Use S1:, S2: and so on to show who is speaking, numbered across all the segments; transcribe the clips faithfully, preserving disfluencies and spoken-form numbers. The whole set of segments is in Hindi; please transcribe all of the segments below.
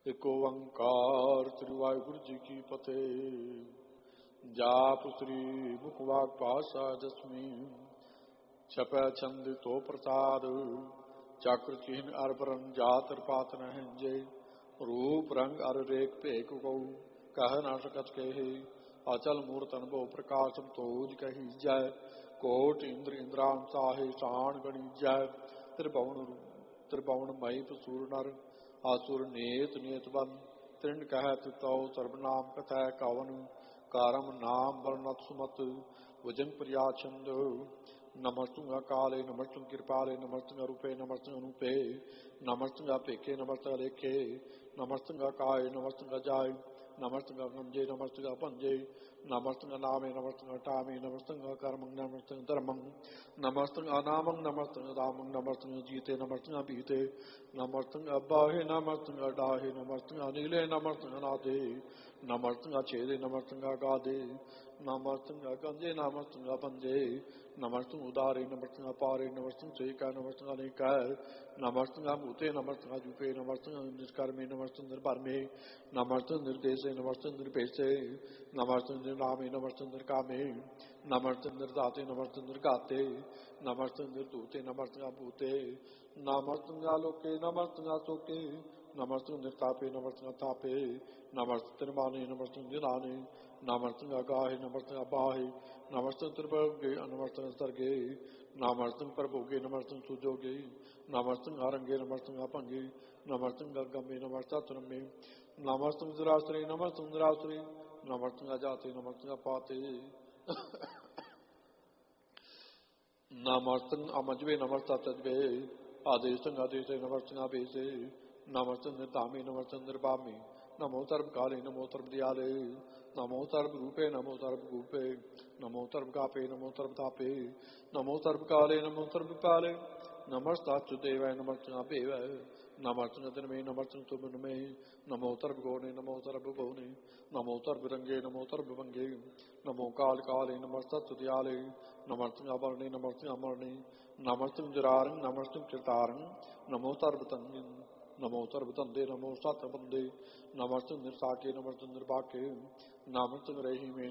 S1: ਇੱਕ ਓੰਕਾਰ ਸ੍ਰੀ ਵਾਹਿਗੁਰੂ ਜੀ ਕੀ ਫਤਿਹ। ਜਾਪ ਸ੍ਰੀ ਮੁਖਵਾਕ ਪਾਸਾ ਦਸਵੀਂ। ਛਪੈ ਛੰਦ ਤੋ ਪ੍ਰਸਾਦ ਚੱਕਰ ਚਿਹਨ ਅਰਬਰਨ ਜਾਤ ਰਪਾਤ ਨਹਿੰਜੇ। ਰੂਪ ਰੰਗ ਅਰ ਰੇਖ ਭੇਕ ਕਉ ਕਹਿ ਨਾ ਸਕਤ ਕਹੇ। ਅਚਲ ਮੂਰਤ ਅਨਭਉ ਪ੍ਰਕਾਸ਼ਮ ਤੋਜ ਕਹੀ ਜੈ। ਕੋਟ ਇੰਦਰ ਇੰਦਰਾਨ ਸਾਹੇ ਸਾਣ ਗਣੀ ਜੈ। ਤ੍ਰਿਭਵਨ ਤ੍ਰਿਭਵਨ ਮਈ ਪਸੂਰ ਨਰ ਆਸੁਰ ਨੇਤ ਨੇਤ ਬਨ। ਤ੍ਰਿਣ ਕਹਿ ਤਿਤਉ ਸਰਬਨਾਮ ਕਥੈ ਕਵਨ। ਕਾਰਮ ਨਾਮ ਵਰਨਤ ਸੁਮਤ ਵਜਨ ਪ੍ਰਿਆ ਛੰਦ। ਨਮਸਤੁ ਅਕਾਲੇ ਨਮਸਤੁ ਕਿਰਪਾਲੇ ਨਮਸਤੁ ਰੂਪੇ ਨਮਸਤੁ ਅਨੂਪੇ। ਨਮਸਤੁ ਭੇਖੇ ਨਮਸਤੁ ਲੇਖੇ ਨਮਸਤੁ ਕਾਏ ਨਮਸਤੁ ਜਾਏ। ਨਮਸਤੁ ਗੰਜੇ ਨਮਸਤੁ ਭੰਜੇ। ਨਮਸਤੁ ਨਾਮੇ ਨਮਸਤੁ ਟਾਮੇ ਨਮਸਤੁ ਕਰਮੰ ਨਮਸਤੁ ਧਰਮੰ। ਨਮਸਤੁ ਅਨਾਮੰ ਨਮਸਤੁ ਦਾਮੰ ਨਮਸਤੁ ਜੀਤੇ ਨਮਸਤੁ ਬੀਤੇ। ਨਮਸਤੁ ਅਬਾਹੇ ਨਮਸਤੁ ਅਡਾਹੇ ਨਮਸਤੁ ਅਨੀਲੇ ਨਮਸਤੁ ਅਨਾਦੇ। ਨਮਸਤੁ ਛੇਦੇ ਨਮਸਤੁ ਅਗਾਦੇ। ਨਮਸਤੁ ਗੰਜੇ ਨਮਸਤੁ ਭੰਜੇ। ਨਮਸਤੁ ਉਦਾਰੇ ਨਮਸਤੁ ਅਪਾਰੇ ਨਮਸਤੁ ਸੇਕਾ ਨਮਸਤੁ ਅਨੇਕਾ। ਨਮਸਤੁ ਭੂਤੇ ਨਮਸਤੁ ਜੂਪੇ ਨਮਸਤੁ ਨਿਸ਼ਕਰਮੇ ਨਮਸਤੁ ਨਿਰਭਰਮੇ। ਨਮਸਤੁ ਨਿਰਦੇਸੇ ਨਮਸਤੁ ਨਿਰਭੇਸੇ। ਨਮਸਤੁ ਨਿਰਨਾਮੇ ਨਮਸਤੁ ਨਿਰਕਾਮੇ। ਨਮਸਤੁ ਨਿਰਦਾਤੇ ਨਮਸਤੁ ਨਿਰਗਾਤੇ। ਨਮਸਤੁ ਨਿਰਧੂਤੇ ਨਮਸਤੁ ਭੂਤੇ। ਨਮਸਤੁ ਆਲੋਕੇ ਨਮਸਤੁ ਅਸੋਕੇ। ਨਮਸਤੁ ਨਿਰਤਾਪੇ ਨਮਸਤੁ ਅਤਾਪੇ। ਨਮਸਤੁ ਤਿਰਮਾਨੇ ਨਮਸਤੁ ਨਿਰਾਨੇ। ਨਮਸਤੁ ਅਗਾਹੇ ਨਮਸਤੁ ਅਬਾਹੇ। ਨਮਸਤੁ ਤ੍ਰਿਭੁਗੇ ਨਮਸਤੁ ਸਰਗੇ। ਨਮਸਤੁ ਪ੍ਰਭੋਗੇ ਨਮਸਤੁ ਸੁਜੋਗੇ। ਨਮਸਤੁ ਹਰੰਗੇ ਨਮਸਤੁ ਅਭੰਗੇ। ਨਮਸਤੁ ਗਰਗੰਮੇ ਨਮਸਤੁ ਅਤਰੰਮੇ। ਨਮਸਤੁ ਨਿਰਾਸਰੇ ਨਮਸਤੁ ਨਿਰਾਸਰੇ। ਨਮਸਤੁ ਅਜਾਤੇ ਨਮਸਤੁ ਅਪਾਤੇ। ਨਮਸਤੁ ਅਮਜਵੇ ਨਮਸਤੁ ਤਜਵੇ। ਆਦੇਸੰ ਆਦੇਸੇ ਨਮਸਤੁ ਆਬੇਸੇ। ਨਮਸਤੁ ਨਿਰਧਾਮੇ ਨਮਸਤੁ ਨਿਰਭਾਮੇ। ਨਮੋ ਸਰਬ ਕਾਲੇ ਨਮੋ ਸਰਬ ਦਿਆਲੇ। ਨਮੋ ਸਰਬ ਰੂਪੇ ਨਮੋ ਸਰਬ ਗੂਪੇ। ਨਮੋ ਸਰਬ ਗਾਪੇ ਨਮੋ ਸਰਬ ਤਾਪੇ। ਨਮੋ ਸਰਬ ਕਾਲੇ ਨਮੋ ਸਰਬ ਕਾਲੇ। ਨਮਸਤੁ ਦੇਵੈ ਨਮਸਤੁ ਅਭੇਵੈ। ਨਮਸਤੁ ਦਿਨਮੇ ਨਮਸਤੁ ਤੁਮਨਮੇ। ਨਮੋ ਸਰਬ ਗੋਣੇ ਨਮੋ ਸਰਬ ਗੋਣੇ। ਨਮੋ ਸਰਬ ਰੰਗੇ ਨਮੋ ਸਰਬ ਭੰਗੇ। ਨਮੋ ਕਾਲ ਕਾਲੇ ਨਮਸਤੁ ਦਿਆਲੇ। ਨਮਸਤੁ ਅਵਰਣੇ ਨਮਸਤੁ ਅਮਰਣੇ। ਨਮਸਤੁ ਜਰਾਰੰ ਨਮਸਤੁ ਚਿਤਾਰੰ। ਨਮੋ ਸਰਬ ਤੰਜੰ ਨਮੋ ਸਰਬ ਧੰਦੇ ਨਮੋ ਸਤ ਬੰਦੇ। ਨਮਸਤੁ ਨਿਰਸਾਕੇ ਨਮਸਤੁ ਨਿਰਬਾਕੇ। ਨਮਸਤੁ ਰਹਿਮੇ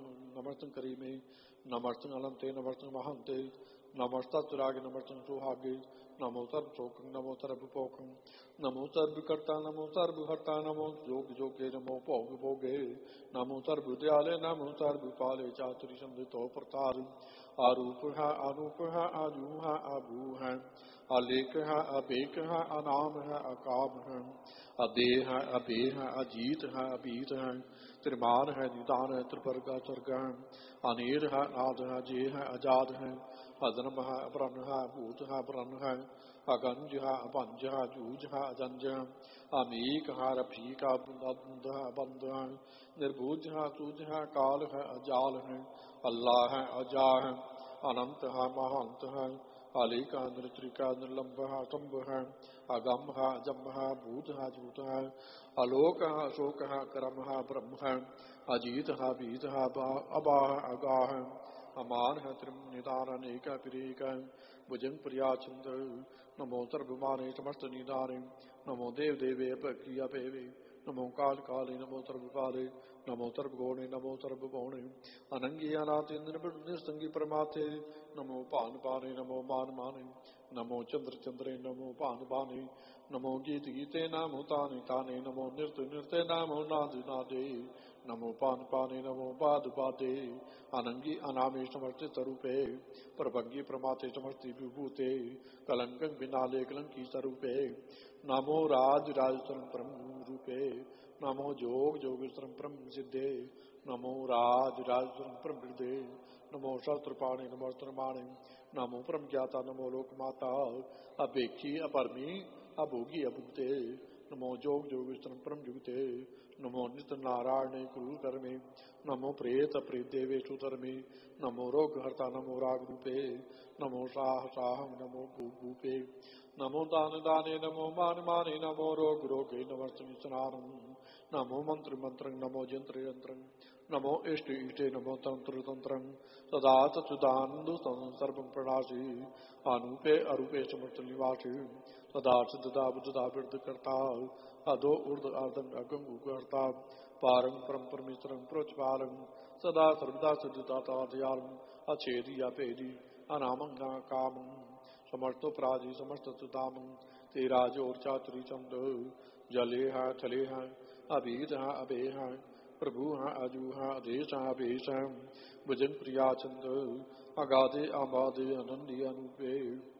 S1: ਨਮਸਤੁ ਕਰੀਮੇ। ਨਮਸਤੁ ਅਨੰਤੇ ਨਮਸਤੁ ਮਹੰਤੇ। ਨਮਸਤੁ ਰਾਗੇ ਨਮਸਤੁ ਸੁਹਾਗੇ। ਨਮੋ ਸਰਬ ਸੋਕੰ ਨਮੋ ਸਰਬ ਭੋਕੰ। ਨਮੋ ਸਰਬ ਕਰਤਾ ਨਮੋ ਸਰਬ ਹਰਤਾ। ਨਮੋ ਜੋਗ ਜੋਗੇ ਨਮੋ ਭੋਗ ਭੋਗੇ। ਨਮੋ ਸਰਬ ਦਿਆਲੇ ਨਮੋ ਸਰਬ ਪਾਲੇ। ਚਾਤੁਰੀ ਸੰਦੇ ਤੋ ਪ੍ਰਤਾਪ। ਆਰੂਪ ਹੈ ਅਨੂਪ ਹੈ ਆਜੂ ਹੈ ਆਭੂ ਹੈ। ਆਲੇਖ ਹੈ ਅਭੇਕ ਹੈ ਅਨਾਮ ਹੈ ਅਕਾਮ ਹੈ। ਅਦੇਹ ਹੈ ਅਭੇ ਹੈ ਅਜੀਤ ਹੈ ਅਭੀਤ ਹੈ। ਤ੍ਰਿਮਾਨ ਹੈ ਨਿਦਾਨ ਹੈ ਤ੍ਰਿਵਰਗਾ ਸਰਗ ਹੈ। ਅਨੇਰ ਹੈ ਆਦ ਹੈ ਜੇ ਹੈ ਆਜ਼ਾਦ ਹੈ। ਅਜਨਮ ਹੈ ਅਪਰਨ ਹੈ ਭੂਤ ਹੈ ਬਰਨ ਹੈ। ਅਗੰਜ ਹੈ ਅਭੰਜ ਹੈ ਜੂਝ ਹੈ ਅਜੰਜ ਹੈ। ਅਮੀਕ ਹੈ ਰਫੀਕ ਹੈ ਬੰਦ ਹੈ ਬੰਦ ਹੈ। ਨਿਰਬੂਝ ਹੈ ਸੂਝ ਹੈ ਕਾਲ ਹੈ ਅਜਾਲ ਹੈ। ਅੱਲਾ ਹੈ ਅਜਾ ਹੈ ਅਨੰਤ ਹੈ ਮਹੰਤ ਹੈ। ਆਲੇਕਾ ਨਿਰਤ੍ਰਿਕਾ ਨਿਰਲੰਬ ਹੈ ਸੰਭ ਹੈ। ਅਗੰਮ ਹੈ ਅਜੰਮ ਹੈ ਭੂਤ ਹੈ ਜੂਤ ਹੈ। ਆਲੋਕ ਹੈ ਅਸ਼ੋਕ ਹੈ ਕਰਮ ਹੈ ਬ੍ਰਹਮ ਹੈ। ਅਜੀਤ ਹੈ ਭੀਤ ਹੈ ਅਬਾ ਹੈ ਅਗਾਹ ਹੈ। ਅਮਾਨ ਹੈ ਤ੍ਰਿਮ ਨਿਦਾਨ ਅਨੇਕ ਹੈ ਪ੍ਰੀਕ ਹੈ। ਭੁਜੰਗ ਪ੍ਰਿਆ ਛੰਦ। ਨਮੋ ਸਰਬ ਮਾਨੇ ਸਮਸਤ ਨਿਦਾਨੇ। ਨਮੋ ਦੇਵ ਦੇਵੇ ਭਗਤੀ ਅਭੇਵੇ। ਨਮੋ ਕਾਲ ਕਾਲੇ ਨਮੋ ਸਰਬ ਕਾਲੇ। ਨਮੋ ਸਰਬ ਗੋਣੇ ਨਮੋ ਸਰਬ ਭੋਣੇ। ਅਨੰਗੀ ਅਨਾਤੇ ਨਿਰਸੰਗੀ ਪਰਮਾਤੇ। ਨਮੋ ਭਾਨ ਪਾਨੇ ਨਮੋ ਮਾਨ ਮਾਨੇ। ਨਮੋ ਚੰਦਰ ਚੰਦਰੇ ਨਮੋ ਭਾਨ ਬਾਨੇ। ਨਮੋ ਗੀਤ ਗੀਤੇ ਨਾਮੋ ਤਾਨੇ ਤਾਨੇ। ਨਮੋ ਨਿਰਤ ਨਿਰਤੇ ਨਾਮੋ ਨਾਦ ਨਾਦੇ। ਨਮੋ ਪਾਨ ਪਾਨੇ ਨਮੋ ਬਾਦ ਬਾਦੇ। ਅਨੰਗੀ ਅਨਾਮੇ ਸਮਰਥਿਤ ਰੂਪੇ। ਪ੍ਰਭੰਗੀ ਪ੍ਰਮਾਤੇ ਸਮਰਥੀ ਵਿਭੂਤੇ। ਕਲੰਕੰ ਬਿਨਾਲੇ ਕਲੰਕੀ ਸਰੂਪੇ। ਨਮੋ ਰਾਜ ਰਾਜ ਸਰਮ ਬ੍ਰਹਮ ਰੂਪੇ। ਨਮੋ ਜੋਗ ਜੋਗ ਸਰਮ ਬ੍ਰਹਮ ਸਿੱਧੇ। ਨਮੋ ਰਾਜ ਰਾਜ ਸਰਮ ਬ੍ਰਹਮ ਵਿਦੇ। ਨਮੋ ਸ਼ਸਤਰ ਪਾਣੇ ਨਮੋ ਅਸਤਰ ਮਾਣੇ। ਨਮੋ ਬ੍ਰਹਮ ਗਿਆਤਾ ਨਮੋ ਲੋਕ ਮਾਤਾ। ਅਭੇਖੀ ਅਭਰਮੀ ਅਭੋਗੀ ਅਭੁਗਤੇ। ਨਮੋ ਜੋਗ ਜੋਗ ਸਰਮ ਬ੍ਰਹਮ ਜੁਗਤੇ। ਨਮੋ ਨਿਤ ਨਾਰਾਇਣੇ ਕੁਰੂ ਕਰਮੇ। ਨਮੋ ਪ੍ਰੇਤ ਪ੍ਰੇਤ ਦੇਵੇਸ਼ੂ ਧਰਮੇ। ਨਮੋ ਰੋਗ ਹਰਤਾ ਨਮੋ ਰਾਗ ਰੂਪੇ। ਨਮੋ ਸਾਹ ਸਾਹੰ ਨਮੋ ਭੂ ਭੂਪੇ। ਨਮੋ ਦਾਨ ਦਾਨੇ ਨਮੋ ਮਾਨ ਮਾਨੇ। ਨਮੋ ਰੋਗ ਰੋਗੇ ਨਮਸਤੁ ਵਿਸਨਾਰੰ। ਨਮੋ ਮੰਤਰ ਮੰਤਰੰ ਨਮੋ ਜੰਤਰ ਯੰਤਰੰ। ਨਮੋ ਇਸ਼ਟ ਇਸ਼ਟੇ ਨਮੋ ਤੰਤਰ ਤੰਤਰੰ। ਸਦਾ ਤਤੁਦਾਨੰਦੁ ਸਰਬੰ ਪ੍ਰਣਾਸੀ। ਅਨੂਪੇ ਅਰੂਪੇ ਸਮਰਥ ਨਿਵਾਸੀ। तदा सिद्धता बुद्धता वृद्ध करता अधो ऊर्ध आर्दंग अगंग करता पारंग परम परमेश्वरं प्रोचपालं सदा सर्वदा सिद्धता दयालं अछेदी अपेदी अनामं न कामं समर्थो पराजी समस्त सुदामं तेरा जोर चातुरी चंद जले है थले है अभीद है अभे है प्रभु है अजू है आदेश है अभेश है भजन प्रिया चंद अगाधे अबाधे आनंदी अनुपे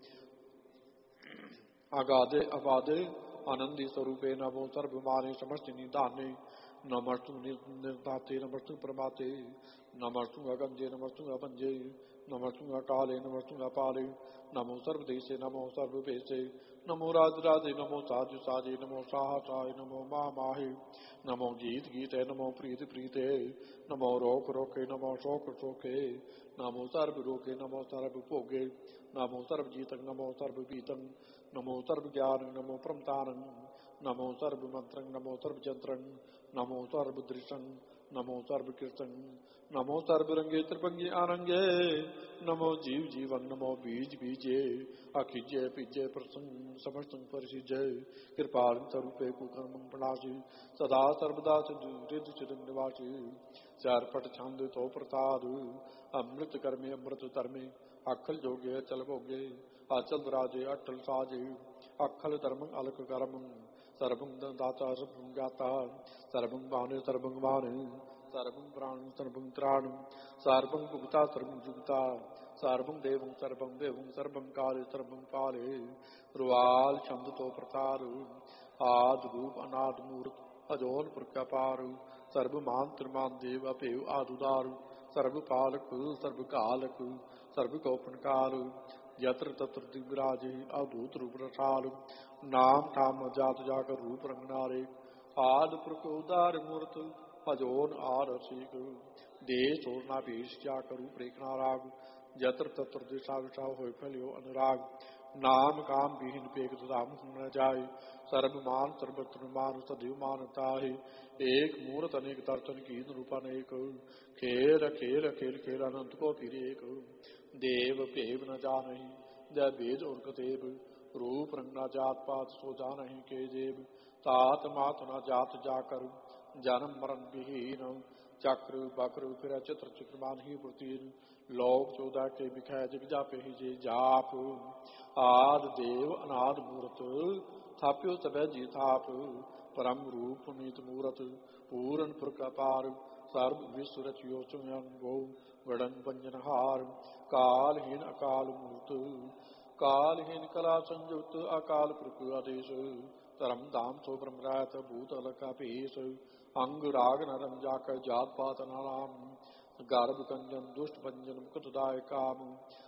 S1: अगाधे अबाधे आनंदी स्वरूपे नमो सर्वमाने समस्त निदाने नमस्तु निर्दाते नमस्तु प्रमाते नमस्तु अगंजे नमस्तु अभंजे नमस्तु अकाले नमस्तु अपाले नमो सर्वदेशे नमो सर्ववेशे नमो राज राजे नमो साजु साजे नमो साहसाय नमो मा माहे नमो गीत गीते नमो प्रीत प्रीते नमो रोक रोके नमो शोक शोके नमो सर्व रोके नमो सर्व भोगे नमो सर्व जीतंग नमो सर्व बीतंग नमो सर्व ज्ञान नमो प्रमतानं नमो सर्व मंत्रं नमो सर्व जंत्रं नमो सर्व दृशं नमो सर्व कीर्तन नमो सर्व रंगे त्रिभंगे आनंगे नमो जीव जीवन नमो बीज बीजे अखिजे पिजे प्रसन्न समस्त परिसिजे कृपाल स्वरूपे कुकर्म प्रणाशी सदा सर्वदा रिद चिरंग निवासी चार पट छंद तो प्रसाद अमृत कर्मे अमृत धर्मे अखल जोगे अचल भोगे अचल राजे अटल साजे अखल धर्म अलक कर्म सर्वं दाता सर्वं ज्ञाता सर्वं भाने सर्वं भाने सर्वं प्राण सर्वं त्राण सर्वं भुक्ता सर्वं जुक्ता सर्वं देवं सर्वं देवं सर्वं काले सर्वं काले रुवाल छंद तो प्रतार आद रूप अनाद मूर्त अजोन प्रकापार सर्वमान त्रिमान देव अपेव आदुदार सर्वपालक सर्वकालक सर्वकोपन काल यत्र तत्र दिव्यराजे अवधूत रूप रसाल नाम ठाम जात जाकर रूप रंगनारे आद प्रकोदार मूर्त अजोन आर रसिक देश और नाभीश जाकर रूप रेखना राग यत्र तत्र दिशा विशा हो फैलियो अनुराग नाम काम विहीन पेग धाम न जाए सर्वमान सर्वत्र मान सदैव मानता है एक मूर्त अनेक दर्शन की रूप अनेक खेल खेल खेल खेल अनंत को फिर एक देव पेव न जा नहीं जय वेद और कदेव रूप रंग न जात पात सो जा नहीं के देव तात मात न जात जाकर जन्म मरण विहीन चक्र बक्र फिर चित्र चित्रमान ही प्रतीन लोक चौदह के बिखाय जग जापे ही जे जाप आद देव अनाद मूर्त थाप्यो तबे जी थाप परम रूप नीत मूर्त पूरन प्रकापार सर्व विश्व रचियो चुंगो गणन पंजन हार कालहीन अकाल मूर्त कालहीन कला संयुक्त अकाल प्रक आदेश तरम धाम सो ब्रह्मरात भूतल का पेश अंग राग नरम जाकर जात पात नाम गर्भ कंजन दुष्ट भंजन मुकुटदाय काम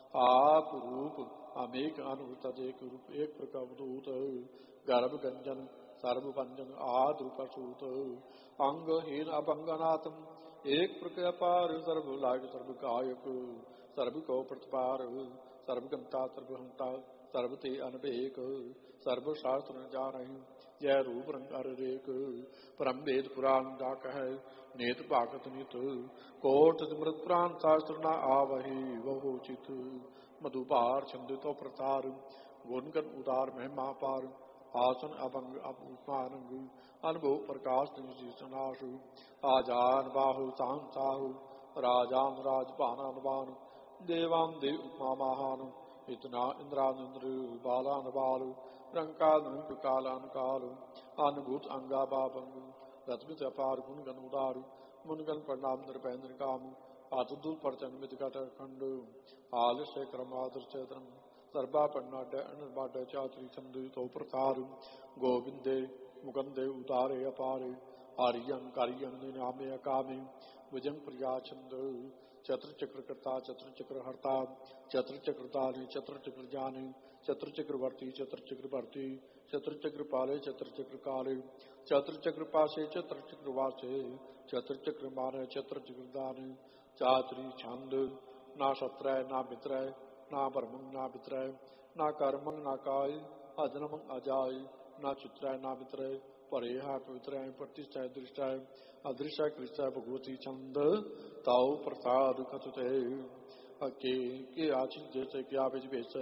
S1: आप रूप अनेक अनुत एक रूप एक प्रकवधूत गर्भ गंजन सर्व भंजन आद रूप सूत अंगहीन अभंगनाथम एक प्रकार सर्व लाग सर्व कायक सर्व को प्रतिपार सर्वगंता सर्वहंता सर्वते अनवेक सर्व शास्त्र न जा रही यह रूप रंग अरेक परम वेद पुराण डाक है नेत पाकत नित कोट मृत पुराण शास्त्र न आवही वह चित मधुपार छंदितो प्रसार गुणगन उदार महिमा पार आसन अभंग अपमानंग अनुभव प्रकाश सनाशु आजान बाहु तान साहु राजान राजपानान बान देवान देव उपमा महान इतना इंद्रानंद्र बालान बाल रंकाल कालान काल अनुभूत अंगा बाबंग रत्मित अपार गुणगन उदार मुनगन प्रणाम नृपेन्द्र काम आतुदूत परचन मित खंड आलस्य क्रमादर्श सर्वा पन्नाट अनिर्बाट चातुरी छंद तो प्रसार गोविंदे मुकंदे उदारे अपारे आर्यं कार्यं निनामे अकामे विजन प्रिया छंद चत्र चक्र कर्ता चत्र चक्र हर्ता चत्र चक्रदाने चत्र चक्र जाने चत्र चक्रवर्ती चत्र चक्रवर्ती चत्र चक्र पाले चत्र चक्र काले चत्र चक्र पासे चत्र चक्र वासे चत्र चक्र माने चत्र चक्र दाने चातुरी छंद ना शत्रय ना मित्रय ना परमं ना वित्रय ना कर्मं ना काय अजनमं अजाय ना चित्रय ना मित्रय परे हा पवित्रय प्रतिष्ठाय दृष्टाय अदृश्य कृष्ण भगवती छंद ताऊ प्रसाद कथते के के आचिन जैसे के आवेज बेचे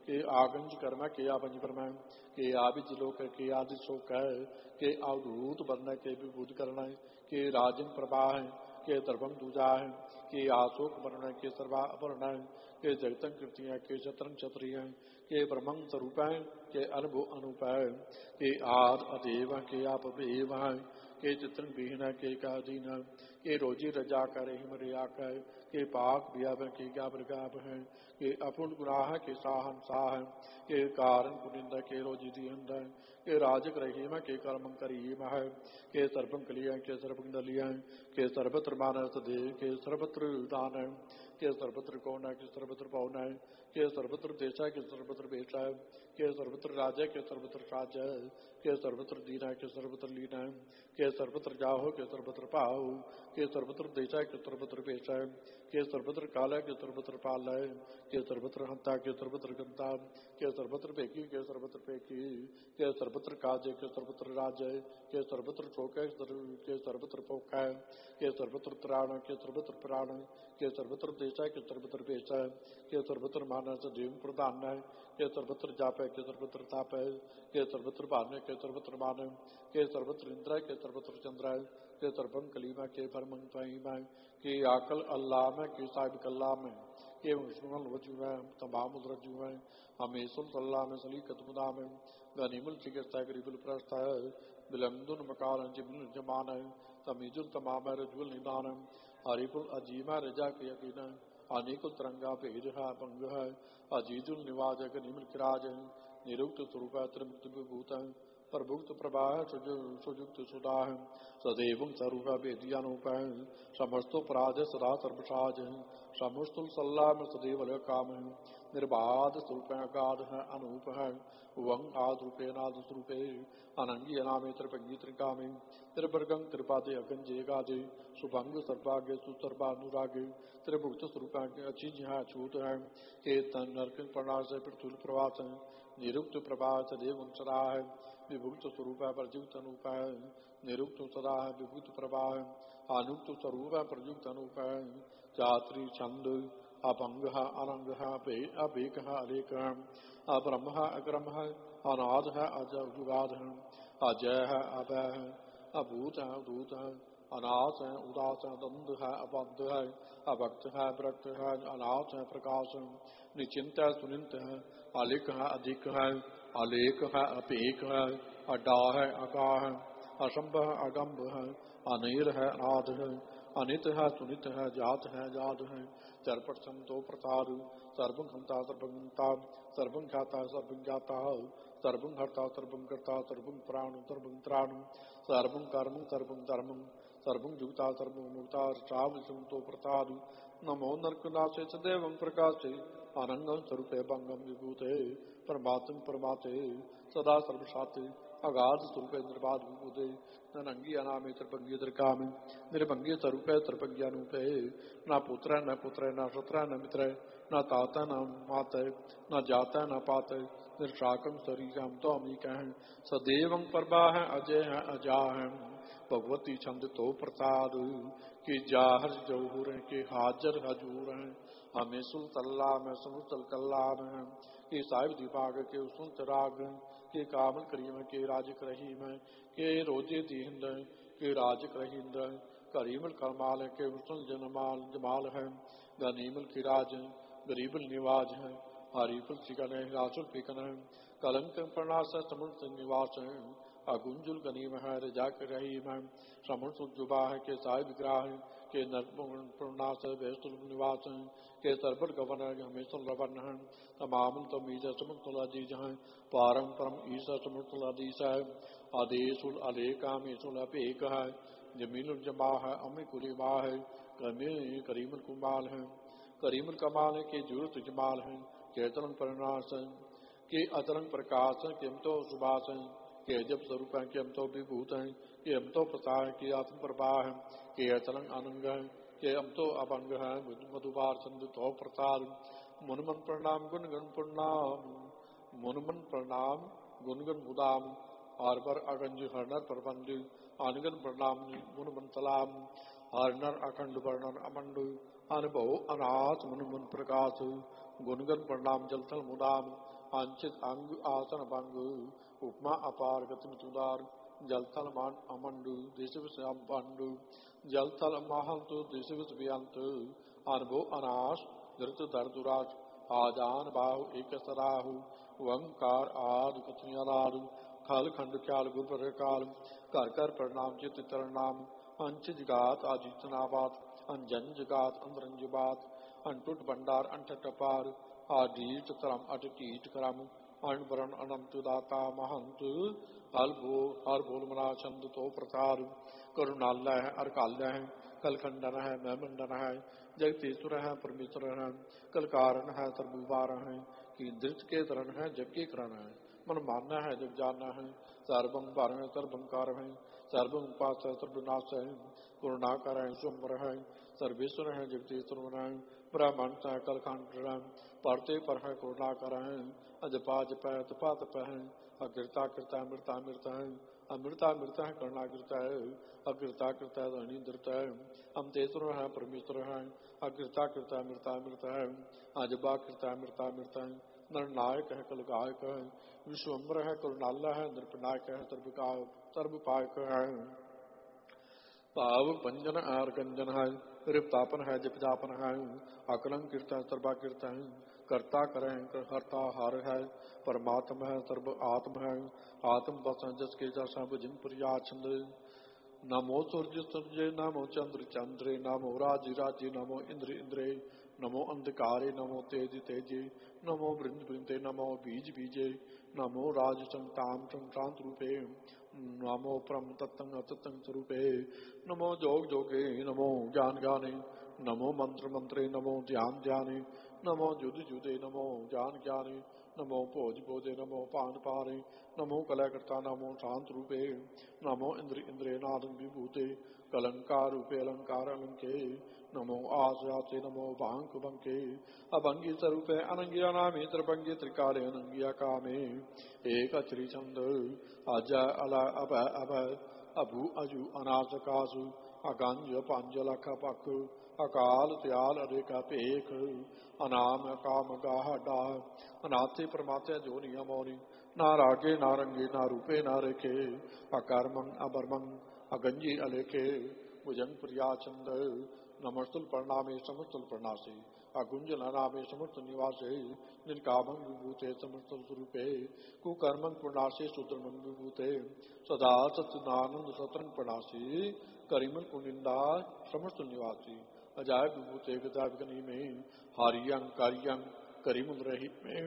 S1: के आगंज कर्म के आबंज कर्म के आबिज लोक के आदि शोक के अवधूत वर्ण के विभूत कर्ण के राजन प्रभा के दर्भम दूजा के आशोक वर्ण के सर्वा अपर्ण के जगतंग कृतियां के चतरंग क्षत्रिय के ब्रह्मंग स्वरूप के अनुभव अनुप के आद अदेव के आप के चित्रंग विहीन के कादीन के रोजी रजा कर हिम रिया कर के पाक व्याप के गाभ गाभ है के अपूर्ण गुनाह के साहन साह के कारण कुनिंद के रोजी दिहंद के राजक रहीम के कर्म करीम है के सर्वम कलिया के सर्वम दलिया के सर्वत्र मानस देव के सर्वत्र दान के सर्वत्र कौन है के सर्वत्र पौन है के सर्वत्र देशा के सर्वत्र बेटा के सर्वत्र राजा के सर्वत्र राज के सर्वत्र दीना के सर्वत्र लीना के सर्वत्र जाहो के सर्वत्र पाओ के सर्वत्र देशा के सर्वत्र बेचा के सर्वत्र काला के सर्वत्र पाल के सर्वत्र हंता के सर्वत्र गंता के सर्वत्र पेकी के सर्वत्र पेकी के सर्वत्र काज के सर्वत्र राज के सर्वत्र शोक के सर्वत्र पोक के सर्वत्र त्राण के सर्वत्र प्राण के सर्वत्र देशा के सर्वत्र बेचा के सर्वत्र मानस जीव प्रदान के सर्वत्र जाप के सर्वत्र ताप के सर्वत्र बान के सर्वत्र मान के सर्वत्र इंद्र के सर्वत्र चंद्र के सर्वम कलीमा के परमं तहीमा के आकल अल्लाह में के साहिब कल्ला में के मुस्लिम वजू में तमाम रजू में हमेशुल सल्लाह में सलीकत मुदा में गनीमुल चिकित्सा गरीबुल प्रस्ता बिलमदुन मकाल जिबुल जमान तमीजुल तमाम रजुल निदान हरिपुल अजीमा रजा के यकीन अनेकुल तरंगा भेद है पंग है अजीजुल निवाज गनीमुल किराज निरुक्त स्वरूप त्रिमुक्त विभूत प्रभुक्त प्रवाह सुजुक्त सुधा सदैव स्वरूप वेदियानूप समस्तो पराज सदा सर्वसाज समस्तुल सल्लाह में सदैव काम निर्बाध स्वरूप अगाध है अनूप है वंग आद रूपे नाद स्वरूपे अनंगी अनामे त्रिपंगी त्रिकामे त्रिवर्गं त्रिपादे अगंजे गाजे सुभंग सर्वागे सुसर्वानुरागे त्रिभुक्त स्वरूप अच्छी है छूत है के तन नरक प्रणाल से पृथुल प्रवास निरुक्त प्रभात देव सदा है विभुक्त स्वरूप है प्रयुक्त अनूप है निरुक्त सदा है विभुक्त प्रवाह अनुक्त स्वरूप है प्रयुक्त अनूप है जात्री छंद अभंग अनंग अभेक अलेक अब्रह्म अग्रम अनाद है अजुगाद है अजय है अभय है अभूत है अधूत है अनाथ है उदास है द्वंद है अबद्ध है अभक्त है भक्त है अनाथ है प्रकाश है निचिंत है सुनिंत है अलिक है अधिक है अलेक है अपेक है अडा है अका है असंभ है अगम्भ है अनिर है अनाथ है अनित है सुनित है जात है जात है चरपट संतो प्रतारु सर्वं हंता सर्वंता सर्वं ख्याता सर्वं ज्ञाता सर्वं हर्ता सर्वं कर्ता सर्वं प्राण सर्वं त्राण सर्वं कर्म सर्वं धर्म सर्वं जुगता सर्वं मुक्ता चाव संतो प्रतारु नमो नरकनाशे सदैवं प्रकाशे अनंगम स्वरूपे भंगम विभूते परमात्म परमाते सदा सर्वसाते अगाध स्वरूपे निर्बाध विभूते नंगी अनामे त्रिपंगी त्रिकामे निर्भंगी स्वरूपे त्रिपंग्यानूपे न पुत्र न पुत्र न शत्र न मित्र न ताता न माता न जाता न पाता निर्शाकम शरीरम तो अमीक है सदैवं परबा है अजय है अजा है भगवती छंद तो प्रसाद के जाहर जौहर के हाजर हजूर हैं हमें सुल तल्ला में सुल कल्ला में के साहिब दीपाग के उसल राग के कामल करीम के राज रहीम के रोजे दीहिंद के राज रहींद करीमल करमाल के उसल जनमाल जमाल है गनीमल की राज गरीबल निवाज है हरीफुल चिकन है रासुल पिकन है कलंक प्रणास समुद्र निवास है अगुंजुल गनीम है रजाक रहीम है समुद्र जुबा है के साहिब विग्राह के नरनाश वैस्तुल निवास है के सरबल गवन है हमेशुल रवन है तमामुल तमीज समुद्रजीज है पारम परम ईसा समुद्रदीस है आदेशुल अलेकामेशुल अपेक है जमीनुल जमा है अमी कुलिमा है करीमुल कुमाल है करीमुल कमाल है के जूरत जमाल है के अतरंग प्रणाश के अतरंग प्रकाश के हम तो सुभाष है के जब स्वरूप है कि हम तो विभूत हैं कि हम तो प्रसाद है कि आत्म प्रभा है कि अचलंग आनंद है कि हम तो अभंग है मधुबार चंद तो प्रसाद मुनमन प्रणाम गुणगन प्रणाम मुनमन प्रणाम गुणगन मुदाम हरबर अगंज हरनर प्रबंध अनगन प्रणाम मुनमन सलाम हरनर अखंड वर्णन अमंड अनुभव अनाथ मुनमन प्रकाश गुणगन प्रणाम जलथल मुदाम अंचित अंग आसन भंग उपमा अपार गति तुदार जल थल मान अमंडु देश विषम पंडु जल थल महंतु देश विष बेअंत अनुभव अनाश धृत दर्दुराज आजान बाहु एक सराहु वंकार आदि कथनियारादु खल खंड ख्याल गुर काल कर कर प्रणाम चित तरनाम अंच जगात आदितनाबात अंजन जगात अंतरंजबात अंटुट भंडार अंठट पार आदीट तरम अटटीट करम अनवरण अनंत दाता महंत हल भो हर बोल मना छंद तो प्रतार करुणालय है अरकालय है कलखंडन है महमंडन है जगतीश्वर है परमेश्वर है कल कारण है सर्वुबार है कि दृष्ट के तरन है जग के करण है मन मानना है जग जानना है सर्वम पार है सर्वम कार है सर्वम उपास है सर्वनाश है करुणाकर है स्वम्बर है सर्वेश्वर है जगतीश्वर है ब्राह्मण है कलखंड है पढ़ते पर है करुणाकर है अजपा जप है तपा तप है अकृता कृता मृता मृता है अमृता मृता है करुणा कृता है अकृता कृता है धनी धृता है अमतेश्वर है परमेश्वर है अकृता कृता मृता मृता है अजबा कृता मृता मृता है नरनायक है कल गायक है विश्वम्बर है करुणाला है नृपनायक है सर्वपायक है पाव पंजन आर गंजन है रिप्तापन है जपजापन है अकलंक कीर्तन है सर्वा कीर्तन है कर्ता करे हरता हार है परमात्मा है सर्व आत्म है आत्म बस जस के जसा भुजन प्रिया छंद नमो सूर्य सूर्य नमो चंद्र चंद्रे नमो राजि राजि नमो इंद्र इंद्रे नमो अंधकारे नमो तेज तेजे नमो वृंद वृंदे नमो बीज बीजे नमो राज संताम संक्रांत रूपे नमो परम तत्तंग अतत्तंग स्वरूपे नमो जोग जोगे नमो ज्ञान ज्ञाने नमो मंत्र मंत्रे नमो ध्यान ध्याने नमो जुद जुदे नमो ज्ञान ज्ञाने नमो भोज भोजे नमो पान पारे नमो कलयकर्ता नमो शांत रूपे नमो इंद्र इंद्रे नादं विभूते कलंकार रूपे अलंकार अलंके नमो आश्यासे नमो भांक बंके अभंगी स्वरूपे अनंगी अनामी त्रिभंगी त्रिकाले अनंगिया कामे एक अचरी छंद अज अल अब अब अभु अजु अनासकासु अगंज पांजल खपक अकाल त्याल अरेका पेख अनाम काम गाह डाह अनाथे परमात्या जो नियमोनि ना रागे ना रंगे ना रूपे ना रेखे अकर्मं अबर्मं अगंजी अलेखे भुजंग प्रिया चंद नमस्तुल प्रणामे समस्तुल प्रणासे अगुंजल नामे समस्त निवासे निर्कामं विभूते समस्तुल स्वरूपे कुकर्मं प्रणासे सुद्रमं विभूते सदा सच्चिदानंद सत्रंग प्रणासे करिमन कुनिंदा समस्त निवासी अजाय विभूते गदा विगनी में हारियं कारियं करिमुल रहित में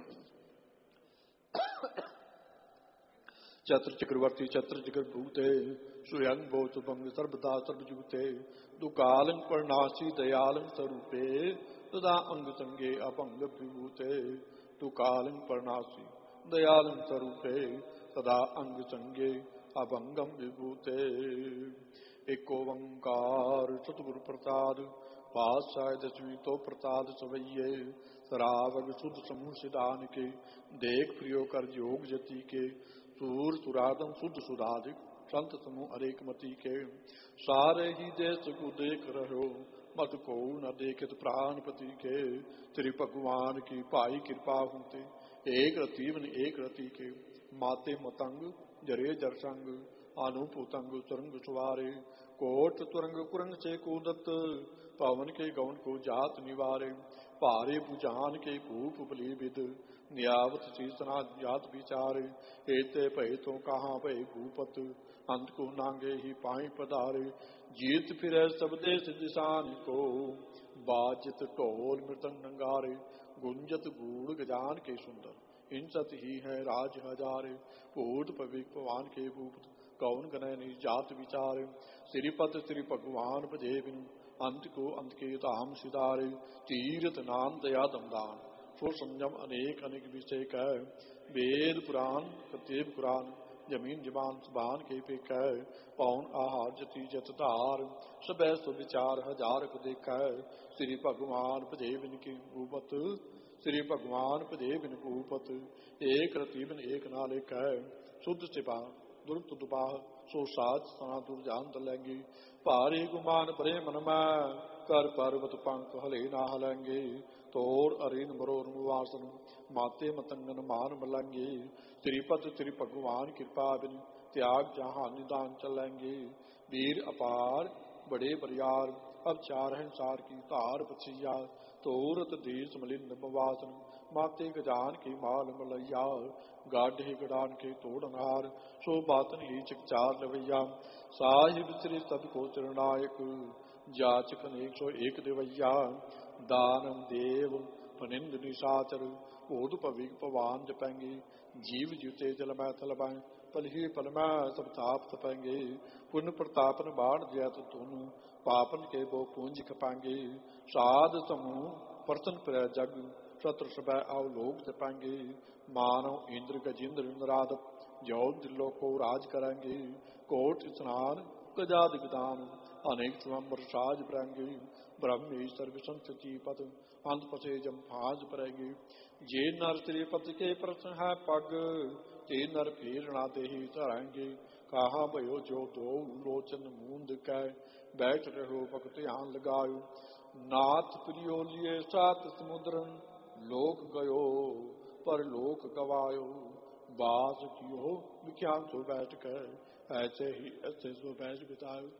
S1: चत्र चक्रवर्ती चत्र चक्रभूते सुयं भूत भंग सर्वदा सर्वजूते दुकालं पर्णासी दयालं स्वरूपे तदा अंग संगे अपंग विभूते दुकालं पर्णासी दयालं स्वरूपे तदा अंग संगे अभंगम विभूते एको ओंकार सतगुरु प्रसाद पातशाह दसवीं तो प्रसाद सवैये सरावग शुद्ध समूह सिदान के देख प्रियो कर योग जति के सूर सुरादम शुद्ध सुधाधिक संत समूह अरेक मति के सारे ही देश को देख रहो मत को न देखत प्राणपति के श्री भगवान की पाई कृपा होते एक रति बन एक रति के माते मतंग जरे जरसंग अनुपुतंग तुरंग सुवारे कोट तुरंग कुरंग से कूदत पवन के गौन को जात निवारे पारे बुझान के भूप बली विद नियावत शीसना जात विचारे एते पहे तो कहाँ पे भूपत अंत को नांगे ही पाई पधारे जीत फिरे सब देश दिशान को बाजित ढोल मृदंग नंगारे गुंजत गूढ़ गजान के सुंदर इन सत ही है राज हजारे भूत पविक पवान के भूप कौन गनय जात विचारे श्रीपद श्री भगवान भजे बिनु अंत को अंत के धाम सिधारे तीर्थ नाम दया दमदान सो संयम अनेक अनेक विषय कह वेद पुराण प्रत्येक पुराण जमीन जबान सुबान के पे कह पौन आहार जति जत धार सब सुविचार हजार को देखा श्री भगवान भजे बिन की भूपत श्री भगवान भजे बिन भूपत एक रति बिन एक नाले कह शुद्ध सिपा दुर्त दुबाह सो साज सना दुर्जान दलेंगे पारे गुमान परे मन कर पर्वत पंख हले ना हलेंगे तोर अरिन मरोर वासन माते मतंगन मान मलंगे त्रिपद त्रि भगवान कृपा बिन त्याग जहाँ निदान चलेंगे वीर अपार बड़े बरियार अब चार संसार की तार बचिया तोरत देश मलिन वासन माते गजान के माल मलैया गाढ़े गडान के तोड़नार सो बातन ही चार लवैया साहिब श्री सब को चिरनायक जाचक एक सौ एक देवैया दानम देव फनिंद निशाचर ओद पविक पवान जपेंगे जीव जीते जल मै थल पाए पल ही पल मै सब ताप तपेंगे पुण्य प्रतापन बाढ़ जैत तुन पापन के वो पूंज खपाएंगे साध समूह परतन प्र जग शत्रु सब अवलोक जपाएंगे मानव इंद्र गजेंद्र नराद जो दिलो को राज करेंगे कोट स्नान गजाद गदान अनेक स्वयं साज परेंगे ब्रह्म ईश्वर विसंति पद अंत पसे जम फाज परेंगे जे नर त्रिपति के प्रश्न है पग ते नर फेरना दे ही धरेंगे कहा भयो जो दो लोचन मूंद कै बैठ रहो भगत ध्यान लगायो नाथ प्रियो लिए सात समुद्रन लोक गयो पर लोक गवायो बास कियो विख्यान सो बैठ कर ऐसे ही ऐसे सो बैठ बितायो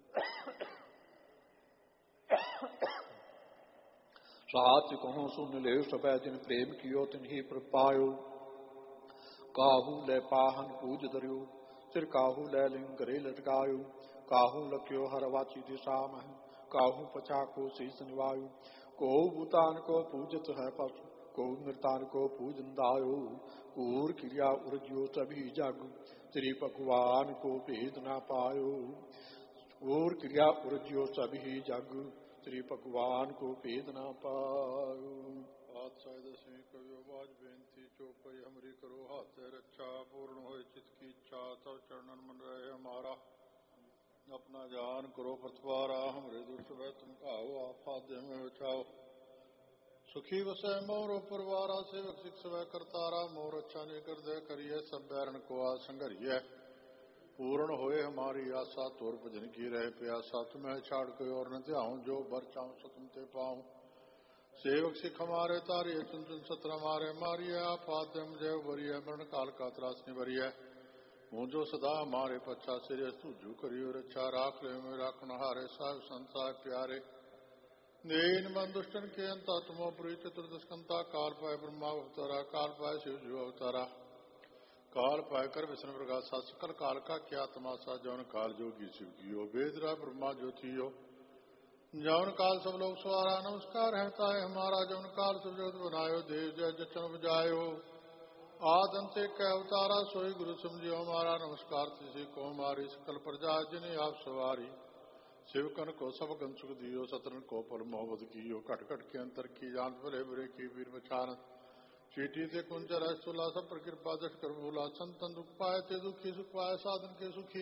S1: साथ कहो सुन ले सब जिन प्रेम कियो तिन्ही प्रपायो काहू ले पाहन पूज धरियो सिर काहू ले लिंग गरे लटकायो काहू लख्यो हरवाची दिशा में काहू पछा को शीस निवायो को भूतान को पूजत है पशु को मृतान को पूजन दायो कूर क्रिया उर्जियो सभी जग श्री भगवान को भेद ना पायो कूर क्रिया उर्जियो सभी जग श्री भगवान को भेद ना पायो
S2: बादशाह दसवीं कवियो बाज बेनती चौपई हमरी करो हाथ रक्षा पूर्ण हो चित की इच्छा तब चरणन मन रहे हमारा अपना जान करो पथवारा हमरे दुष्ट भय तुम खाओ आपाद्य में बचाओ सुखी वसै मोर परवारा सेवक सिख सवै करतारा मोर अच्छा नहीं कर दे करिए सब बैरण को आ संघरिय पूर्ण होए हमारी आशा तोर भजन की रहे प्यासा तुम्हें छाड़ कोई और न ध्याऊं जो भर चाहूं सो तुम ते पाऊं सेवक सिख हमारे तारिये चुन चुन सत्र हमारे मारिय आपाद्य मुझे वरिय मरण काल का त्रास निवरिय मुझो सदा हमारे पच्छा सिर तुझू करियो रक्षा राख ले में राखन हारे साहिब संसार प्यारे दीन मन दुष्टन के अंता तुमो पुरी चतुर्दशकंता काल पाए ब्रह्मा अवतारा काल पाए शिव जीव अवतारा काल पाए कर विष्णु प्रकाशा सकल काल का क्या तमाशा जौन काल जोगी शिव की हो वेदरा ब्रह्मा ज्योति हो जौन काल सब लोग सवारा नमस्कार रहता है हमारा जौन काल सब जगत बनायो देव जय जचन बजायो आद अंत कै अवतारा सोई गुरु समझियो हमारा नमस्कार किसी को हमारी सकल प्रजा जिन्हें आप सवारी शिवकन को सब गन सुख दियो सतरन को पल मोहब्बत कियो कट कट के अंतर की जान भले बुरे की वीर बचान चीटी से कुंचर तुला सब पर कृपा दश कर भूला संतन दुख पाए ते दुखी सुख पाए साधन के सुखी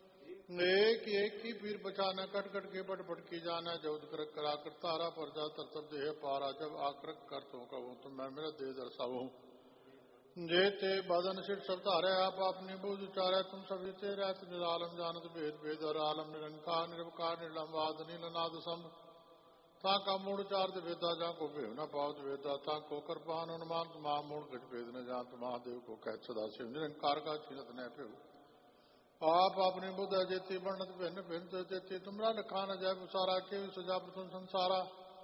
S2: एक एक की पीर बचाना कट कट के पट पट की जाना जब कर करा कर तारा पर जा तर तब देह पारा जब आक्रक कर तो कहूँ तो मैं मेरा दे दर्शाऊं जे ते बदन सिर सब तारे आप अपनी बुझ उचारे तुम सभी ते रहत निरालम जानत भेद भेद और आलम निरंकार निर्वकार निर्लंबाद नीलनाद सम ता का मूड चार वेदा जा को भेव न पावत वेदा ता को कर पान अनुमान महा मूड गज भेद न जानत महादेव को कह सदा शिव निरंकार का छीनत न पेव आप अपनी बुद्ध जेती वर्णत भिन्न भिन्न जेती तुमरा लखा न जय सारा के सजा प्रथम संसारा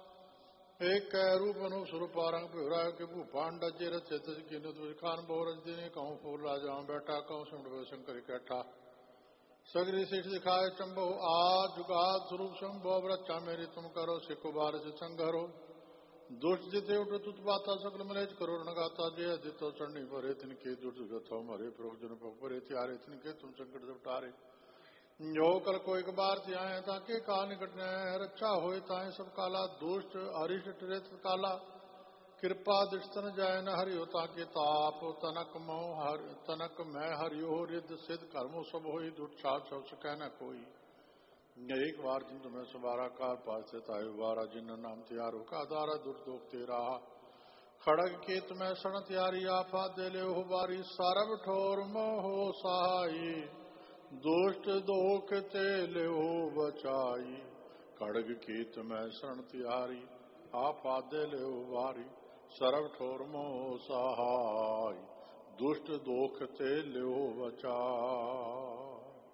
S2: एक रूप अनु स्वरूप रंग पिराय के भूपान डजे रचित खान बोरज दिने कहूँ फूल राजा बैठा कहूँ सिमर शंकर कैठा सगरी शीश दिखाए चंबो आज जुगाद स्वरूप शंभो रक्षा मेरी तुम करो सिखो बार से संघरो दुष्ट जिते उठ तुत बाता सकल मलेज करो नगाता जे जितो चढ़नी भरे तिनके दुष्ट गथो मरे प्रभु जन परे त्यारे तिनके तुम संकट जब टारे जो कल को एक बार आए ताके का निकट रक्षा होए ताए सब काला दुष्ट अरिष्ट रेत काला कृपा दृष्टन जाय न हरियो ताके ताप तनक मोह हर तनक मैं हरियो रिद्ध सिद्ध कर्मो सब होई दुष्टाप सब सकै न कोई एक बार जिन तुम्हें सवारा काल पास से तायो बारा जिन नाम त्यारो का दारा दुर्दोख तेरा खड़ग के तुम्हें सण त्यारी आपा दे ले हो बारी सारब ठोर मोहो सहाई दुष्ट दोख ते ले हो बचाई खड़ग कीत में शरण तिहारी ਆਪਾਦੇ ਲਿਓ ਵਾਰੀ ਸਰਬ ਠੋਰ ਮੋਹ ਸਹਾਈ ਦੁਸ਼ਟ ਦੋਖ ਤੇ ਲਿਓ ਬਚਾਈ।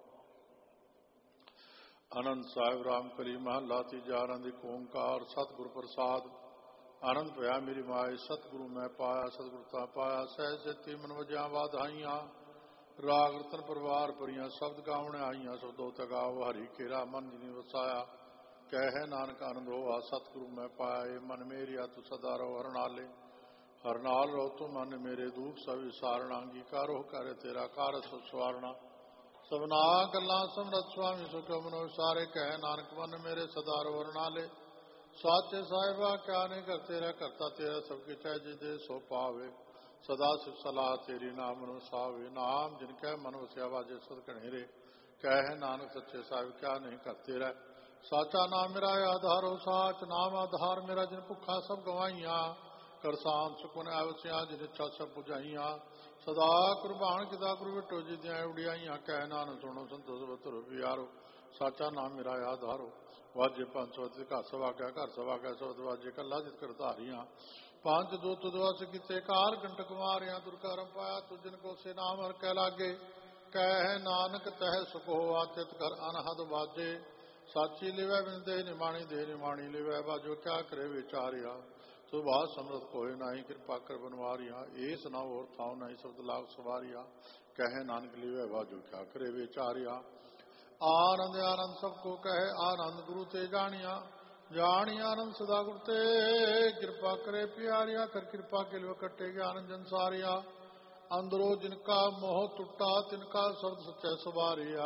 S2: ਆਨੰਦ ਸਾਹਿਬ ਰਾਮ ਕਲੀ ਮਹੱਲਾ ਤੀਜਾ। ਆਨੰਦ ਇੱਕ ਓਂਕਾਰ ਸਤਿਗੁਰ ਪ੍ਰਸਾਦ। ਆਨੰਦ ਭਇਆ ਮੇਰੀ ਮਾਏ ਸਤਿਗੁਰੂ ਮੈਂ ਪਾਇਆ ਸਤਿਗੁਰ ਤਾਂ ਪਾਇਆ ਸਹਿ ਸੇਤੀ ਮਨ ਵਜਿਆ ਵਾਧਾਈਆਂ ਰਾਗ ਰਤਨ ਪਰਿਵਾਰ ਭਰੀਆਂ ਸ਼ਬਦ ਗਾਵਣ ਆਈਆਂ ਸਬਦੋ ਤਗਾਵ ਹਰੀ ਕੇਰਾ ਮਨ ਜਿਨੀ ਵਸਾਇਆ ਕਹਿ ਨਾਨਕ ਆਨੰਦ ਹੋਆ ਸਤਿਗੁਰੂ ਮੈਂ ਪਾਇਆ ਮਨ ਮੇਰਿਆ ਤੂੰ ਸਦਾ ਰਹੋ ਹਰ ਨਾਲੇ ਹਰ ਨਾਲ ਰਹੋ ਤੂੰ ਮਨ ਮੇਰੇ ਦੁੱਖ ਸਭ ਵਿਸਾਰਣਾ ਅੰਗੀਕਾਰੋ ਕਰੇ ਤੇਰਾ ਕਾਰ ਸਭ ਸਵਾਰਣਾ ਸਭਨਾ ਗੱਲਾਂ ਸਮਰਤ ਸੁਆਮੀ ਸੁਖ ਮਨੋ ਸਾਰੇ ਕਹਿ ਨਾਨਕ ਮਨ ਮੇਰੇ ਸਦਾ ਰਹੋ ਹਰ ਨਾਲੇ ਸਾਚੇ ਸਾਹਿਬਾ ਕਿਆ ਨਹੀਂ ਕਰਤੇ ਰਹਿ ਕਰਤਾ ਤੇਰਾ ਸਭ ਕਿਛ ਹੈ ਜਿਦੇ ਸੋ ਪਾਵੇ ਸਦਾ ਸਿਫ ਸਲਾਹ ਤੇਰੀ ਨਾਮ ਮਨ ਵਸਾਵੇ ਨਾਮ ਜਿਨ ਕਹਿ ਮਨ ਵਸਿਆ ਵਾਜੇ ਸਦ ਘਣੇਰੇ ਕਹਿ ਨਾਨਕ ਸੱਚੇ ਸਾਹਿਬ ਕਿਆ ਨਹੀਂ ਕਰਤੇ ਰਹਿ ਸਾਚਾ ਨਾਮ ਮੇਰਾ ਆਧਾਰੋ ਸਾਚ ਨਾਮ ਆਧਾਰ ਮੇਰਾ ਜਿਨ ਭੁੱਖਾ ਸਭ ਗਵਾਈਆਂ ਕਰਸਾਨ ਸੁਖਨ ਆਵਸਿਆ ਜਿਨ ਇੱਛਾ ਸਭ ਪੁਜਾਈਆਂ ਸਦਾ ਕੁਰਬਾਨ ਕਿਤਾ ਗੁਰੂ ਵਿਟੋ ਜੀ ਦੀਆਂ ਉਡਿਆਈਆਂ ਕਹਿ ਨਾਨਕ ਸੁਣੋ ਸੰਤੋਖ ਬਤਰ ਪਿਆਰੋ ਸਾਚਾ ਨਾਮ ਮੇਰਾ ਆਧਾਰੋ ਵਾਜੇ ਪੰਜ ਸੌ ਤੇ ਘਰ ਸਵਾਗਿਆ ਘਰ ਸਵਾਗਿਆ ਸਬਦ ਵਾਜੇ ਕੱਲਾ ਜਿਤ ਕਰ ਧਾਰੀਆਂ ਪੰਜ ਦੋ ਤੁਦਵਸ ਕੀਤੇ ਕਾਲ ਕੰਟਕ ਮਾਰਿਆ ਦੁਰਕਰਮ ਪਾਇਆ ਤੁਜਨ ਕੋ ਸੇ ਨਾਮ ਹਰ ਕਹਿ ਲਾਗੇ ਕਹਿ ਨਾਨਕ ਤਹਿ ਸੁਖ ਹੋਆ ਚਿਤ ਕਰ ਅਨਹਦ ਵਾਜੇ ਸਾਚੀ ਲਿਵੈ ਬਿਨ ਦੇ ਨਿਮਾਣੀ ਦੇ ਨਿਮਾਣੀ ਲਿਵੈ ਬਾਜੋ ਕਿਆ ਕਰੇ ਵਿਚਾਰਿਆ ਸੁਭਾ ਸਮਰਤ ਕੋਇ ਨਾਹੀ ਕਿਰਪਾ ਕਰ ਬਨਵਾਰੀਆਂ ਏਸ ਨਾ ਹੋਰ ਥਾਉ ਨਹੀਂ ਸ਼ਬਦ ਲਾਗ ਸਵਾਰੀਆ ਕਹਿ ਨਾਨਕ ਲਿਵੈ ਬਾਜੋ ਕਿਆ ਕਰੇ ਵਿਚਾਰਿਆ ਆਨੰਦ ਆਨੰਦ ਸਭ ਕੋ ਕਹੇ ਆਨੰਦ ਗੁਰੂ ਤੇ ਜਾਣਿਆ ਜਾਣਿਆ ਆਨੰਦ ਸਦਾ ਗੁਰ ਤੇ ਕਿਰਪਾ ਕਰੇ ਪਿਆਰਿਆ ਕਰ ਕਿਰਪਾ ਕੇ ਲਿਵ ਕੱਟੇ ਗਿਆਨ ਜਨ ਸਾਰਿਆ ਅੰਦਰੋਂ ਜਿਨਕਾ ਮੋਹ ਟੁੱਟਾ ਤਿਨਕਾ ਸ਼ਬਦ ਸੱਚੇ ਸਵਾਰਿਆ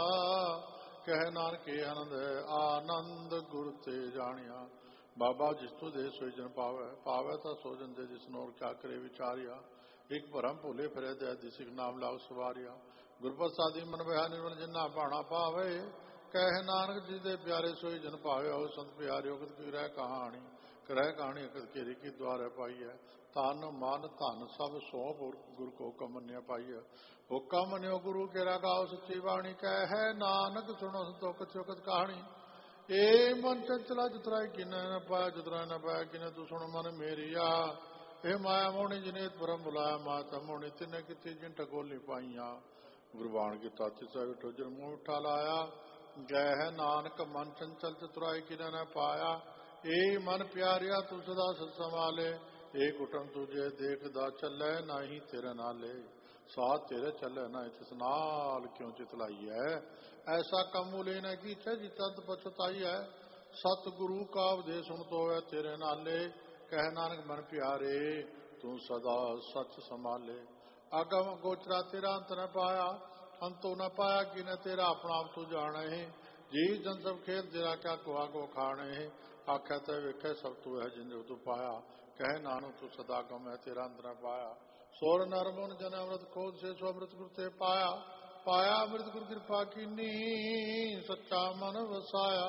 S2: ਕਹਿ ਨਾਨਕੇ ਆਨੰਦ ਆਨੰਦ ਗੁਰ ਤੇ ਜਾਣਿਆ ਬਾਬਾ ਜਿਸ ਤੂੰ ਦੇ ਸੋਈ ਜਨ ਪਾਵੇ ਪਾਵੇ ਤਾਂ ਸੋ ਜਨ ਦੇ ਜਿਸ ਨੋਰ ਕਿਆ ਕਰੇ ਵਿਚਾਰਿਆ ਇੱਕ ਭਰਮ ਭੁਲੇ ਫਿਰੇ ਦੇ ਅਧਿ ਸਿਖ ਨਾਮ ਲਾਗ ਸਵਾਰਿਆ ਗੁਰਪ੍ਰਸਾਦੀ ਮਨ ਬਿਆ ਨਿਰਮਲ ਜਿਨਾ ਬਾਣਾ ਪਾਵੇ ਕਹਿ ਨਾਨਕ ਜੀ ਦੇ ਪਿਆਰੇ ਸੋਈ ਜਨ ਭਾਵੇ ਹੋ ਸੰਤ ਪਿਆਰੇ ਉਗਤ ਕੀ ਰਹਿ ਕਹਾਣੀ ਕਰਹਿ ਕਹਾਣੀ ਅਕਤ ਕੇਰੀ ਕੀ ਦੁਆਰੇ ਪਾਈ ਹੈ ਤਨ ਮਨ ਧਨ ਸਭ ਸੋਪ ਗੁਰੂ ਕੋ ਹੁਕਮ ਮੰਨਿਆ ਪਾਈ ਹੈ ਹੁਕਮ ਮੰਨਿਓ ਗੁਰੂ ਕੇਰਾ ਗਾਓ ਸੱਚੀ ਬਾਣੀ ਕਹਿ ਨਾਨਕ ਸੁਣੋ ਸੰਤੋਖ ਚੁਕਤ ਕਹਾਣੀ ਏ ਮਨ ਚੰਚਲਾ ਜਿਤਰਾ ਕਿਨੇ ਨ ਪਾਇਆ ਜਿਤਰਾ ਨ ਪਾਇਆ ਕਿਨੇ ਤੂੰ ਸੁਣ ਮਨ ਮੇਰੀਆ ਇਹ ਮਾਇਆ ਮੋਣੀ ਜਿਨੇ ਪਰਮ ਬੁਲਾਇਆ ਮਾਤਾ ਮੋਣੀ ਤਿਨੇ ਕਿਤੇ ਜਿਨ ਟਕੋਲੀ ਪਾਈਆਂ ਗੁਰਬਾਣ ਕੀਤਾ ਤਿਸਾ ਵਿਠੋ ਜਨ ਮੂੰਹ ਉਠਾ ਲਾਇਆ ਗਹਿ ਨਾਨਕ ਮਨ ਚੰਚਲ ਚਤੁਰਾਈ ਕਿਨੇ ਨ ਪਾਇਆ ਏ ਮਨ ਪਿਆਰਿਆ ਤੂੰ ਸਦਾ ਸਤ ਸੰਭਾਲੇ ਏ ਕੁਟਮ ਤੁਝੇ ਦੇਖਦਾ ਚੱਲੇ ਨਾਹੀ ਤੇਰੇ ਨਾਲੇ ਸਾਥ ਤੇਰੇ ਚੱਲੇ ਨਾ ਤਿਸ ਨਾਲ ਕਿਉਂ ਚਿਤਲਾਈ ਹੈ ਐਸਾ ਕਮੂਲੇ ਨ ਕੀਚੇ ਜਿਤਤ ਪਛਤਾਈ ਹੈ ਸਤ ਗੁਰੂ ਕਾ ਉਪਦੇਸ਼ ਸੁਣ ਤੋਵੇ ਤੇਰੇ ਨਾਲੇ ਕਹਿ ਨਾਨਕ ਮਨ ਪਿਆਰੇ ਤੂੰ ਸਦਾ ਸੱਚ ਸੰਭਾਲੇ ਅਗਮ ਗੋਚਰਾ ਤੇਰਾ ਅੰਤ ਨ ਪਾਇਆ ਅੰਤੋਂ ਨ ਪਾਇਆ ਕਿਨੇ ਤੇਰਾ ਆਪਣਾ ਆਪ ਤੂੰ ਜਾਣੇ ਹੈ ਜੀ ਜਨ ਸਭ ਖੇਲ ਤੇਰਾ ਕਿਆ ਕੁਆ ਕੋ ਖਾਣੇ ਹੈ ਆਖਿਆ ਤੇ ਵੇਖੇ ਸਭ ਤੂੰ ਹੈ ਜਿੰਦੇ ਤੂੰ ਪਾਇਆ ਕਹਿ ਨਾਨਕ ਤੂੰ ਸਦਾ ਗਮ ਹੈ ਤੇਰਾ ਅੰਤ ਨ ਪਾਇਆ ਸੋਰ ਨਰਮਨ ਜਨ ਅੰਮ੍ਰਿਤ ਖੋਜ ਸੇ ਸੋ ਅੰਮ੍ਰਿਤ ਗੁਰ ਤੇ ਪਾਇਆ ਪਾਇਆ ਅੰਮ੍ਰਿਤ ਗੁਰ ਕਿਰਪਾ ਕੀਨੀ ਸੱਚਾ ਮਨ ਵਸਾਇਆ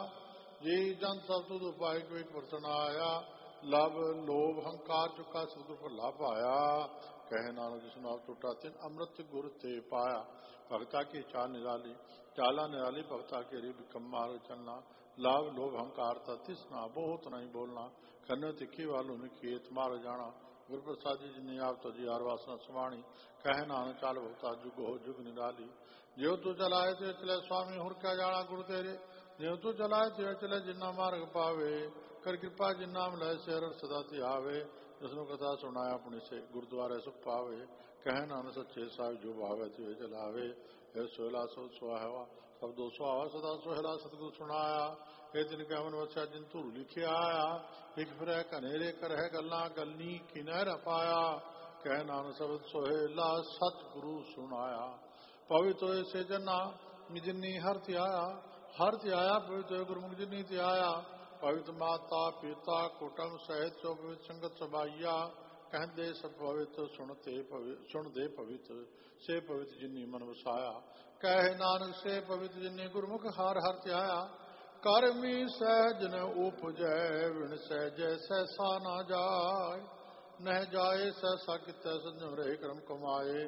S2: ਜੀ ਜਨ ਸਭ ਤੂੰ ਉਪਾਇ ਕੋਈ ਵਰਤਨ ਆਇਆ ਲਵ ਲੋਭ ਹੰਕਾਰ ਚੁੱਕਾ ਸਤਿਗੁਰ ਭੱਲਾ ਪਾਇਆ ਕਹਿ ਨਾਨਕ ਜਿਸ ਨਾਲ ਟੁੱਟਾ ਤਿਨ ਅੰਮ੍ਰਿਤ ਗੁਰ ਤੇ ਪਾਇਆ ਭਗਤਾ ਕੀ ਚਾਲ ਨਿਰਾਲੀ ਚਾਲਾ ਨਿਰਾਲੀ ਭਗਤਾ ਕੇ ਰੀ ਬਿਕਮ ਮਾਰ ਚਲਣਾ ਲਵ ਲੋਭ ਹੰਕਾਰ ਤਾ ਤਿਸਨਾ ਬਹੁਤ ਨਹੀਂ ਬੋਲਣਾ ਖੰਨ ਤਿੱਖੀ ਵਾਲੂ ਨੇ ਖੇਤ ਮਾਰ ਜਾਣਾ ਗੁਰਪ੍ਰਸਾਦੀ ਜੀ ਨੇ ਆਪ ਤੋਂ ਜੀ ਹਰ ਵਾਸਨਾ ਸਵਾਣੀ ਕਹਿ ਨਾਨਕ ਚਾਲ ਭਗਤਾ ਜੁਗ ਹੋ ਜੁਗ ਨਿਰਾਲੀ ਜਿਉ ਤੂੰ ਚਲਾਏ ਤੇ ਚਲੇ ਸਵਾਮੀ ਹੁਰ ਕਿਆ ਜਾਣਾ ਗੁਰ ਤੇਰੇ ਜਿਉ ਤੂੰ ਚਲਾਏ ਤੇ ਚਲੇ ਜਿੰਨਾ ਮਾਰਗ ਪਾਵੇ ਕਰ ਕਿਰਪਾ ਜਿੰਨਾ ਮਿਲਾਏ ਸਿਰ ਸਦਾ ਤੇ ਆਵੇ ਜਿਸਨੂੰ ਕਥਾ ਸੁਣਾਇਆ ਆਪਣੀ ਸੇ ਗੁਰਦੁਆਰੇ ਸੁਖ ਪਾਵੇ ਕਹਿ ਨਾਨਕ ਸੱਚੇ ਸਾਹਿਬ ਜੋ ਭਾਵੇ ਤੇ ਚਲਾਵੇ ਇਹ ਸੋਹਲਾ ਸੋ ਸੁਹਾਵਾ ਸਭ ਦੋ ਸੁਹਾਵਾ ਸਦਾ ਸੋਹਲਾ ਸਤਿਗੁਰ ਸੁਣਾਇਆ ਇਹ ਦਿਨ ਕੈਮਨ ਵਸਿਆ ਜਿਨ ਧੁਰ ਲਿਖਿਆ ਆਇਆ ਇੱਕ ਫਿਰੈ ਘਨੇਰੇ ਕਰਹਿ ਗੱਲਾਂ ਗੱਲਨੀ ਕਿਨੈ ਰ ਪਾਇਆ ਕਹਿ ਨਾਨਕ ਸਬਦ ਸੋਹਲਾ ਸਤਿਗੁਰੂ ਸੁਣਾਇਆ ਪਵਿੱਤ ਹੋਏ ਸੇ ਜਨਾ ਜਿਨੀ ਹਰ ਧਿਆਇਆ ਹਰ ਧਿਆਇਆ ਪਵਿੱਤ ਹੋਏ ਗੁਰਮੁਖ ਜਿਨੀ ਧਿਆਇਆ ਪਵਿੱਤ ਮਾਤਾ ਪਿਤਾ ਕੁਟਮ ਸਹਿਤ ਚੋ ਪਵਿੱਤ ਸੰਗਤ ਸਭਾਈਆ ਕਹਿੰਦੇ ਸਭ ਪਵਿੱਤ ਸੁਣਤੇ ਸੁਣਦੇ ਪਵਿੱਤ ਸੇ ਪਵਿੱਤ ਜਿਨੀ ਮਨ ਵਸਾਇਆ ਕਹਿ ਨਾਨਕ ਸੇ ਪਵਿੱਤ ਜਿਨੀ ਗੁਰਮੁਖ ਹਰ ਹਰ ਧਿਆਇਆ ਕਰਮੀ ਸਹਿਜ ਨ ਉਪਜੈ ਵਿਣ ਸਹਿਜੈ ਸਹਿਸਾ ਨਾ ਜਾਏ ਨਹਿ ਜਾਏ ਸਹਿਸਾ ਕਿਤੈ ਸੰਜਮ ਰਹੇ ਕਰਮ ਕਮਾਏ